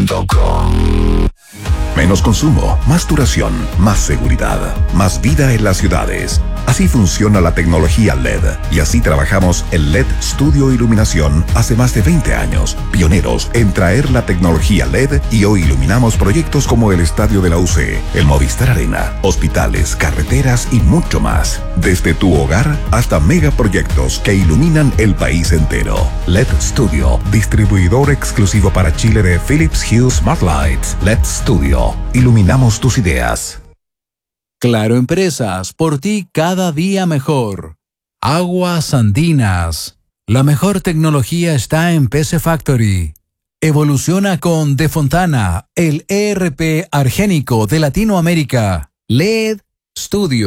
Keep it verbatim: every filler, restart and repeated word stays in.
punto com. Menos consumo, más duración, más seguridad, más vida en las ciudades. Así funciona la tecnología L E D y así trabajamos en L E D Studio Iluminación hace más de veinte años, pioneros en traer la tecnología L E D y hoy iluminamos proyectos como el Estadio de la U C, el Movistar Arena, hospitales, carreteras y mucho más. Desde tu hogar hasta megaproyectos que iluminan el país entero. L E D Studio, distribuidor exclusivo para Chile de Philips Hue Smart Lights. L E D Studio, iluminamos tus ideas. Claro Empresas, por ti cada día mejor. Aguas Andinas. La mejor tecnología está en P C Factory. Evoluciona con De Fontana, el E R P argénico de Latinoamérica. L E D Studio.